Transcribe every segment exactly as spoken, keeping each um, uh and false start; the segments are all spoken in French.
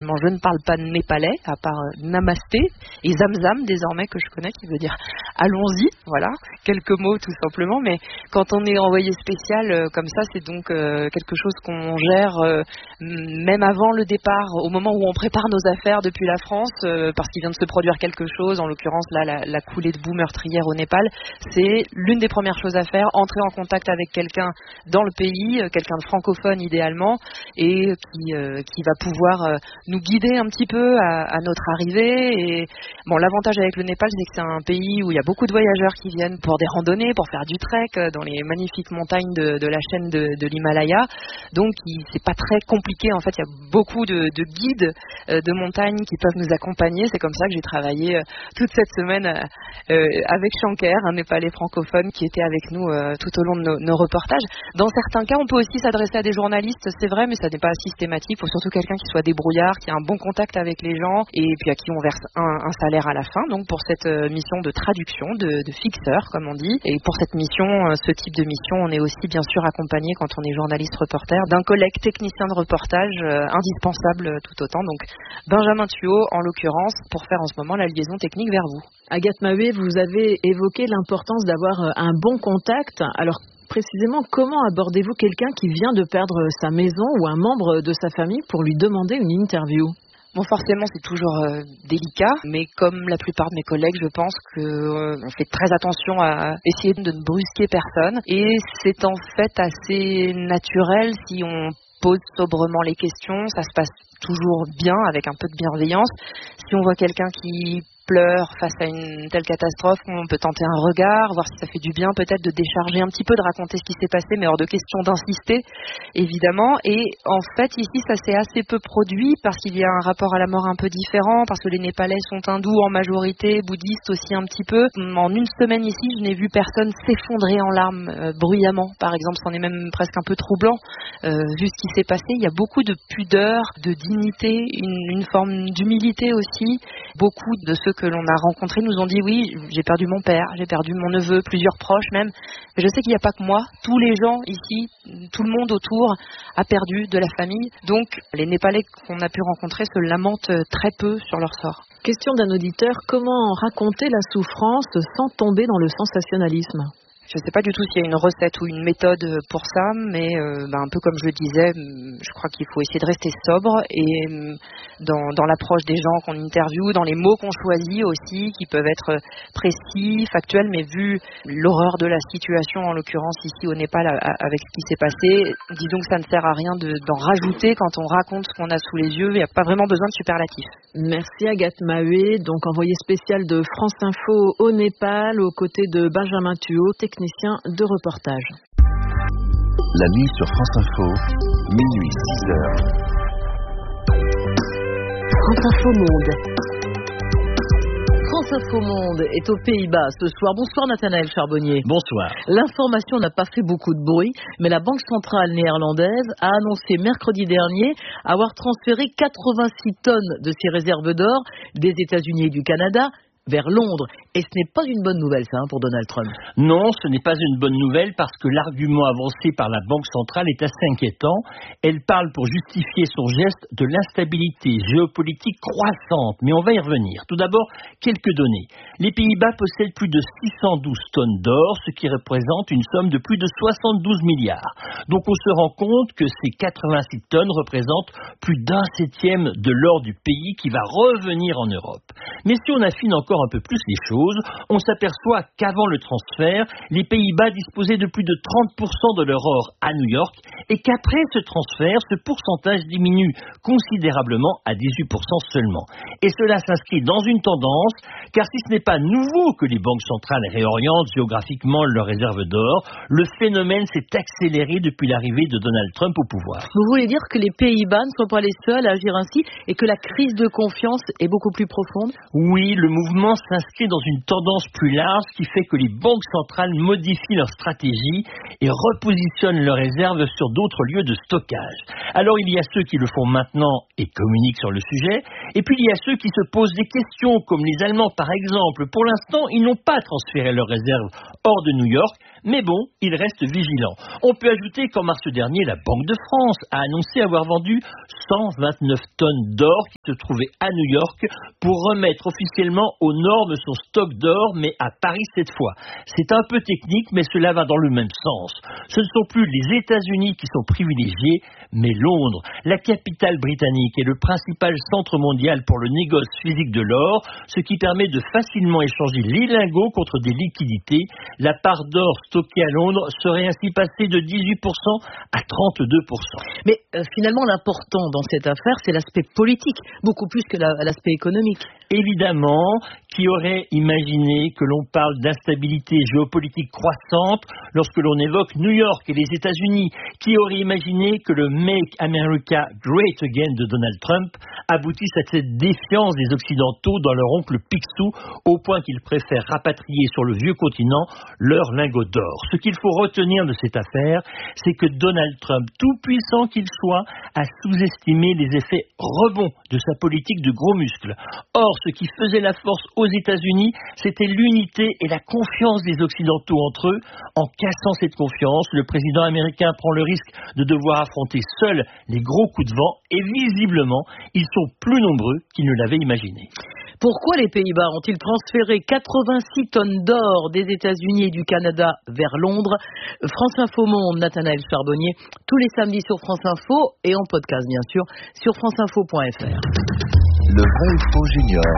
effectivement, je ne parle pas de népalais, à part euh, Namasté et Zamzam désormais que je connais, qui veut dire allons-y, voilà, quelques mots tout simplement. Mais quand on est envoyé spécial euh, comme ça, c'est donc euh, quelque chose qu'on gère euh, même avant le départ, au moment où on prépare nos affaires depuis la France, euh, parce qu'il vient de se produire quelque chose, en l'occurrence là la, la coulée de boue meurtrière au Népal. C'est l'une des premières choses à faire, entrer en contact avec quelqu'un dans le pays, euh, quelqu'un de francophone idéalement, et qui, euh, qui va pouvoir euh, nous guider un petit peu à, à notre arrivée. Et bon, l'avantage avec le Népal, c'est que c'est un pays où il y a beaucoup de voyageurs qui viennent pour des randonnées, pour faire du trek euh, dans les magnifiques montagnes de, de la chaîne de, de l'Himalaya. Donc, il, c'est pas très compliqué. En fait, il y a beaucoup de, de guides euh, de montagne qui peuvent nous accompagner. C'est comme ça que j'ai travaillé euh, toute cette semaine euh, euh, avec Shankar, un Népalais francophone qui était avec nous euh, tout au long de nos, nos reportages. Dans certains cas, on peut aussi s'adresser à des journalistes, c'est vrai, mais ça n'est pas systématique. Il faut surtout quelqu'un qui soit débrouillard, qui a un bon contact avec les gens, et puis à qui on verse un, un salaire à la fin. Donc pour cette euh, mission de traduction, de, de fixeur, comme on dit. Et pour cette mission, euh, ce type de mission, on est aussi bien sûr accompagné, quand on est journaliste reporter, d'un collègue technicien de reportage euh, indispensable euh, tout autant. Donc Benjamin Thuot, en l'occurrence, pour faire en ce moment la liaison technique vers vous. Agathe Maheué, vous avez évoqué l'importance d'avoir un bon contact. Alors précisément, comment abordez-vous quelqu'un qui vient de perdre sa maison ou un membre de sa famille pour lui demander une interview ? Bon, forcément, c'est toujours euh, délicat, mais comme la plupart de mes collègues, je pense que euh, on fait très attention à essayer de ne brusquer personne. Et c'est en fait assez naturel si on pose sobrement les questions. Ça se passe toujours bien, avec un peu de bienveillance. Si on voit quelqu'un qui pleure face à une telle catastrophe, on peut tenter un regard, voir si ça fait du bien peut-être de décharger un petit peu, de raconter ce qui s'est passé, mais hors de question d'insister, évidemment. Et en fait, ici, ça s'est assez peu produit parce qu'il y a un rapport à la mort un peu différent, parce que les Népalais sont hindous en majorité, bouddhistes aussi un petit peu. En une semaine ici, je n'ai vu personne s'effondrer en larmes euh, bruyamment, par exemple. C'en est même presque un peu troublant, euh, vu ce qui s'est passé. Il y a beaucoup de pudeur, de dignité, une, une forme d'humilité aussi. Beaucoup de ceux que l'on a rencontrés nous ont dit oui, j'ai perdu mon père, j'ai perdu mon neveu, plusieurs proches même. Mais je sais qu'il n'y a pas que moi, tous les gens ici, tout le monde autour a perdu de la famille. Donc les Népalais qu'on a pu rencontrer se lamentent très peu sur leur sort. Question d'un auditeur, comment raconter la souffrance sans tomber dans le sensationnalisme ? Je ne sais pas du tout s'il y a une recette ou une méthode pour ça, mais euh, bah, un peu comme je le disais, je crois qu'il faut essayer de rester sobre et dans, dans l'approche des gens qu'on interviewe, dans les mots qu'on choisit aussi, qui peuvent être précis, factuels, mais vu l'horreur de la situation, en l'occurrence ici au Népal avec ce qui s'est passé, disons que ça ne sert à rien de, d'en rajouter quand on raconte ce qu'on a sous les yeux. Il n'y a pas vraiment besoin de superlatifs. Merci Agathe Maheué, donc envoyée spéciale de France Info au Népal, aux côtés de Benjamin Thuot, technicien de reportage. La nuit sur France Info, minuit six heures. France Info Monde. France Info Monde est aux Pays-Bas ce soir. Bonsoir Nathanaël Charbonnier. Bonsoir. L'information n'a pas fait beaucoup de bruit, mais la Banque centrale néerlandaise a annoncé mercredi dernier avoir transféré quatre-vingt-six tonnes de ses réserves d'or des États-Unis et du Canada vers Londres. Et ce n'est pas une bonne nouvelle, ça, hein, pour Donald Trump. Non, ce n'est pas une bonne nouvelle parce que l'argument avancé par la Banque centrale est assez inquiétant. Elle parle pour justifier son geste de l'instabilité géopolitique croissante. Mais on va y revenir. Tout d'abord, quelques données. Les Pays-Bas possèdent plus de six cent douze tonnes d'or, ce qui représente une somme de plus de soixante-douze milliards. Donc on se rend compte que ces quatre-vingt-six tonnes représentent plus d'un septième de l'or du pays qui va revenir en Europe. Mais si on affine encore un peu plus les choses, on s'aperçoit qu'avant le transfert, les Pays-Bas disposaient de plus de trente pour cent de leur or à New York et qu'après ce transfert, ce pourcentage diminue considérablement à dix-huit pour cent seulement. Et cela s'inscrit dans une tendance, car si ce n'est pas nouveau que les banques centrales réorientent géographiquement leurs réserves d'or, le phénomène s'est accéléré depuis l'arrivée de Donald Trump au pouvoir. Vous voulez dire que les Pays-Bas ne sont pas les seuls à agir ainsi et que la crise de confiance est beaucoup plus profonde ? Oui, le mouvement s'inscrit dans une tendance plus large qui fait que les banques centrales modifient leur stratégie et repositionnent leurs réserves sur d'autres lieux de stockage. Alors il y a ceux qui le font maintenant et communiquent sur le sujet, et puis il y a ceux qui se posent des questions, comme les Allemands par exemple. Pour l'instant, ils n'ont pas transféré leurs réserves hors de New York, Mais bon, il reste vigilant. On peut ajouter qu'en mars dernier, la Banque de France a annoncé avoir vendu cent vingt-neuf tonnes d'or qui se trouvaient à New York pour remettre officiellement aux normes son stock d'or, mais à Paris cette fois. C'est un peu technique, mais cela va dans le même sens. Ce ne sont plus les États-Unis qui sont privilégiés, mais Londres. La capitale britannique est le principal centre mondial pour le négoce physique de l'or, ce qui permet de facilement échanger les lingots contre des liquidités. La part d'or stockée à Londres serait ainsi passée de dix-huit pour cent à trente-deux pour cent. Mais euh, finalement, l'important dans cette affaire, c'est l'aspect politique, beaucoup plus que la, l'aspect économique. Évidemment, qui aurait imaginé que l'on parle d'instabilité géopolitique croissante lorsque l'on évoque New York et les États-Unis? Qui aurait imaginé que le Make America Great Again de Donald Trump aboutisse à cette défiance des Occidentaux dans leur oncle Picsou, au point qu'ils préfèrent rapatrier sur le vieux continent leurs lingots d'or? Ce qu'il faut retenir de cette affaire, c'est que Donald Trump, tout puissant qu'il soit, a sous-estimé les effets rebonds de sa politique de gros muscles. Or, ce qui faisait la force aux États-Unis, c'était l'unité et la confiance des Occidentaux entre eux. En cassant cette confiance, le président américain prend le risque de devoir affronter seul les gros coups de vent et visiblement, ils sont plus nombreux qu'ils ne l'avaient imaginé. Pourquoi les Pays-Bas ont-ils transféré quatre-vingt-six tonnes d'or des États-Unis et du Canada vers Londres? France Info Monde, Nathanaël Charbonnier, tous les samedis sur France Info et en podcast bien sûr sur franceinfo point f r. Le vrai ou faux junior.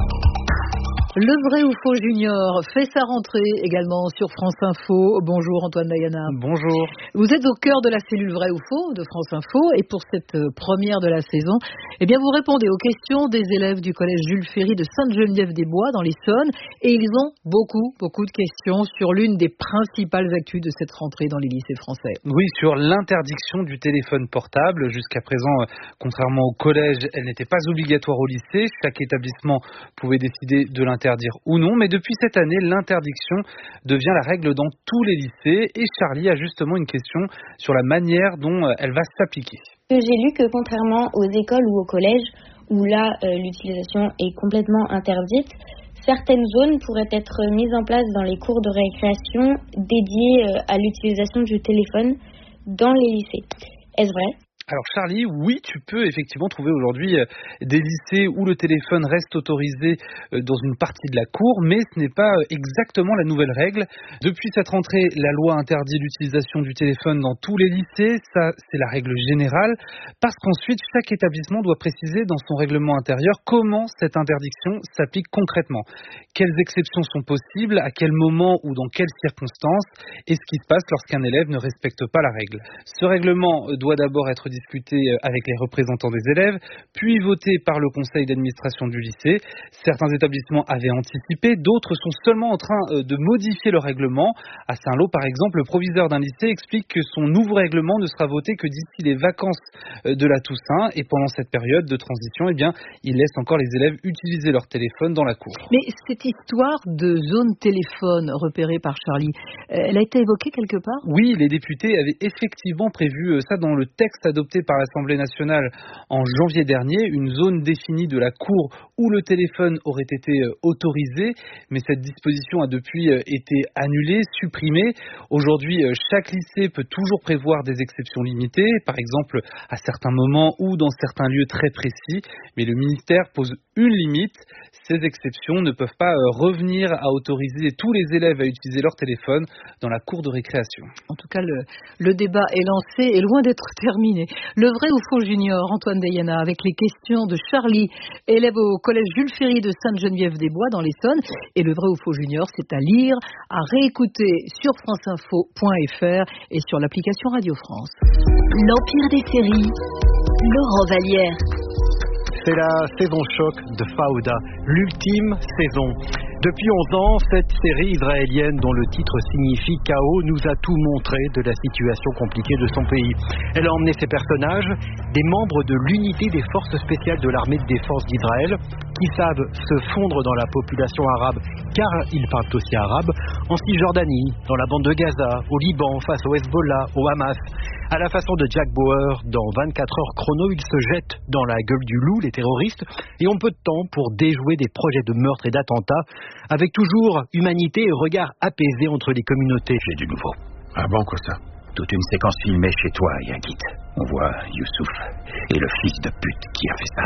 Le vrai ou faux junior fait sa rentrée également sur France Info. Bonjour Antoine Dayana. Bonjour. Vous êtes au cœur de la cellule vrai ou faux de France Info et pour cette première de la saison, eh bien vous répondez aux questions des élèves du collège Jules Ferry de Sainte-Geneviève-des-Bois dans l'Essonne et ils ont beaucoup, beaucoup de questions sur l'une des principales actus de cette rentrée dans les lycées français. Oui, sur l'interdiction du téléphone portable. Jusqu'à présent, contrairement au collège, elle n'était pas obligatoire au lycée. Chaque établissement pouvait décider de l'interdire interdire ou non, mais depuis cette année, l'interdiction devient la règle dans tous les lycées et Charlie a justement une question sur la manière dont elle va s'appliquer. J'ai lu que contrairement aux écoles ou au collège, où là euh, l'utilisation est complètement interdite, certaines zones pourraient être mises en place dans les cours de récréation dédiées euh, à l'utilisation du téléphone dans les lycées. Est-ce vrai ? Alors Charlie, oui, tu peux effectivement trouver aujourd'hui des lycées où le téléphone reste autorisé dans une partie de la cour, mais ce n'est pas exactement la nouvelle règle. Depuis cette rentrée, la loi interdit l'utilisation du téléphone dans tous les lycées, ça c'est la règle générale, parce qu'ensuite chaque établissement doit préciser dans son règlement intérieur comment cette interdiction s'applique concrètement. Quelles exceptions sont possibles, à quel moment ou dans quelles circonstances, et ce qui se passe lorsqu'un élève ne respecte pas la règle. Ce règlement doit d'abord être discuté avec les représentants des élèves, puis voté par le conseil d'administration du lycée. Certains établissements avaient anticipé, d'autres sont seulement en train de modifier le règlement. À Saint-Lô, par exemple, le proviseur d'un lycée explique que son nouveau règlement ne sera voté que d'ici les vacances de la Toussaint, et pendant cette période de transition, eh bien, il laisse encore les élèves utiliser leur téléphone dans la cour. Mais cette histoire de zone téléphone repérée par Charlie, elle a été évoquée quelque part ? Oui, les députés avaient effectivement prévu ça dans le texte adopté par l'Assemblée nationale en janvier dernier, une zone définie de la cour où le téléphone aurait été autorisé, mais cette disposition a depuis été annulée, supprimée. Aujourd'hui, chaque lycée peut toujours prévoir des exceptions limitées, par exemple à certains moments ou dans certains lieux très précis, mais le ministère pose une limite. Ces exceptions ne peuvent pas revenir à autoriser tous les élèves à utiliser leur téléphone dans la cour de récréation. En tout cas, le, le débat est lancé et loin d'être terminé. Le vrai ou faux junior, Antoine Dayana, avec les questions de Charlie, élève au collège Jules Ferry de Sainte-Geneviève-des-Bois dans l'Essonne. Et le vrai ou faux junior, c'est à lire, à réécouter sur franceinfo point f r et sur l'application Radio France. L'Empire des séries, Laurent Vallière. C'est la saison choc de Fauda, l'ultime saison. Depuis onze ans, cette série israélienne dont le titre signifie chaos nous a tout montré de la situation compliquée de son pays. Elle a emmené ses personnages, des membres de l'unité des forces spéciales de l'armée de défense d'Israël, qui savent se fondre dans la population arabe, car ils parlent aussi arabe, en Cisjordanie, dans la bande de Gaza, au Liban, face au Hezbollah, au Hamas. À la façon de Jack Bauer, dans vingt-quatre heures chrono, ils se jettent dans la gueule du loup, les terroristes, et ont peu de temps pour déjouer des projets de meurtre et d'attentats, avec toujours humanité et regard apaisé entre les communautés. J'ai du nouveau. Ah bon, quoi ça? Toute une séquence filmée chez toi, Yankit. On voit Youssouf et le fils de pute qui a fait ça.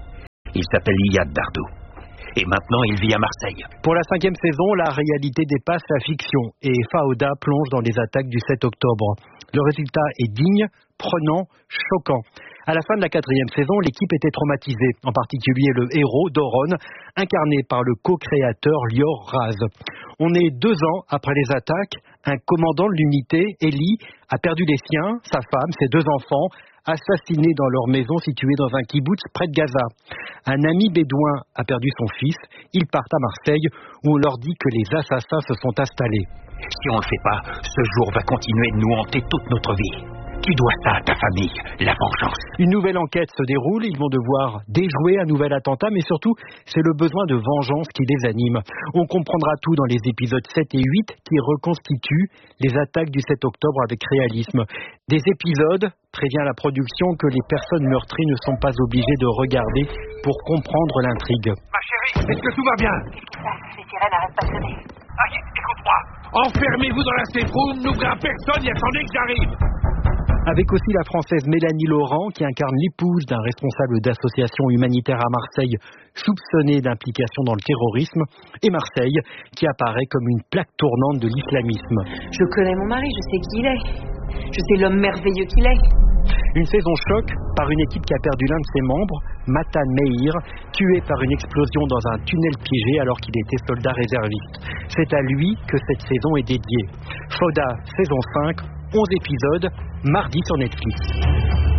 Il s'appelle Iyad Dardou. Et maintenant, il vit à Marseille. Pour la cinquième saison, la réalité dépasse la fiction et Fauda plonge dans les attaques du sept octobre. Le résultat est digne, prenant, choquant. À la fin de la quatrième saison, l'équipe était traumatisée, en particulier le héros, Doron, incarné par le co-créateur Lior Raz. On est deux ans après les attaques, un commandant de l'unité, Eli, a perdu les siens, sa femme, ses deux enfants, assassinés dans leur maison située dans un kibboutz près de Gaza. Un ami bédouin a perdu son fils, ils partent à Marseille où on leur dit que les assassins se sont installés. Si on ne le fait pas, ce jour va continuer de nous hanter toute notre vie. Tu dois ça à ta famille, la vengeance. Une nouvelle enquête se déroule, ils vont devoir déjouer un nouvel attentat, mais surtout, c'est le besoin de vengeance qui les anime. On comprendra tout dans les épisodes sept et huit qui reconstituent les attaques du sept octobre avec réalisme. Des épisodes, prévient la production, que les personnes meurtries ne sont pas obligées de regarder pour comprendre l'intrigue. Ma chérie, est-ce que tout va bien? Les sirènes n'arrêtent pas de sonner. Ah, écoute-moi, enfermez-vous dans la safe room, n'ouvrez à personne et attendez que j'arrive. Avec aussi la Française Mélanie Laurent, qui incarne l'épouse d'un responsable d'association humanitaire à Marseille, soupçonné d'implication dans le terrorisme, et Marseille, qui apparaît comme une plaque tournante de l'islamisme. Je connais mon mari, je sais qui il est. Je sais l'homme merveilleux qu'il est. Une saison choc par une équipe qui a perdu l'un de ses membres, Matan Meir, tué par une explosion dans un tunnel piégé alors qu'il était soldat réserviste. C'est à lui que cette saison est dédiée. Fauda, saison cinq, onze épisodes, mardi sur Netflix.